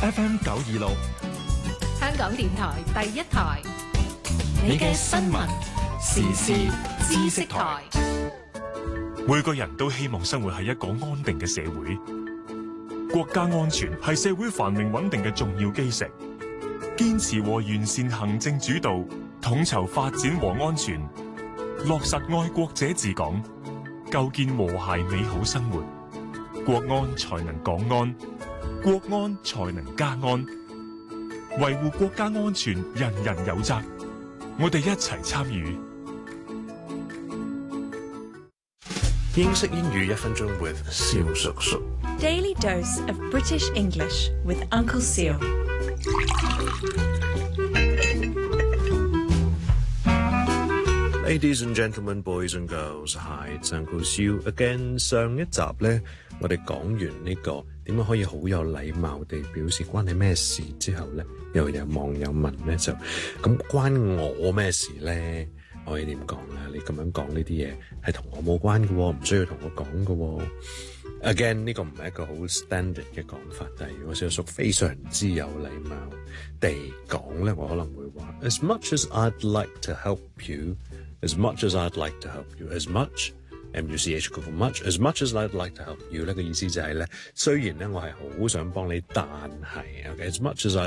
FM 926， 香港電台第一台，你嘅新聞時事知識台。 每個人都希望生活喺一個安定嘅社會，國家安全係社會繁榮穩定嘅重要基石。堅持和完善行政主導，統籌發展和安全，落實愛國者治港，構建和諧美好生活，國安才能港安，國安才能家安。維護國家安全，人人有責。我哋一齊參與。 英式英語1分鐘 with 蕭叔叔。 Daily dose of British English with Uncle Seal. Ladies and gentlemen, boys and girls, hi, it's Uncle Seal again. 上一集呢，我哋講完呢個點樣可以好有禮貌地表示關你咩事之後呢，又有網友問呢，就咁關我咩事呢？可以點講咧？你咁樣講呢啲嘢係同我冇關嘅喎，唔需要同我講嘅喎。Again， 呢個唔係一個好 standard 嘅講法，但係如果小叔非常之有禮貌地講咧，我可能會話 As much as I'd like to help you, as much as I'd like to help you, as much MUCH 嗰個 much，as much as I'd like to help you 呢個意思就係咧，雖然咧我係好想幫你，但係 OK，as much as I